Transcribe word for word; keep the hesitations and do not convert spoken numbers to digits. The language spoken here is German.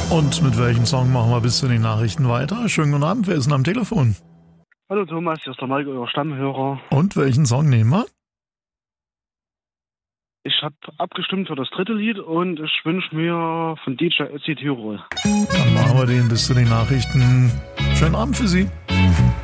Und mit welchem Song machen wir bis zu den Nachrichten weiter? Schönen guten Abend, wer ist denn am Telefon? Hallo Thomas, hier ist der Marco, euer Stammhörer. Und welchen Song nehmen wir? Ich habe abgestimmt für das dritte Lied und ich wünsche mir von D J Ötzi Tirol. Dann machen wir den bis zu den Nachrichten. Schönen Abend für Sie.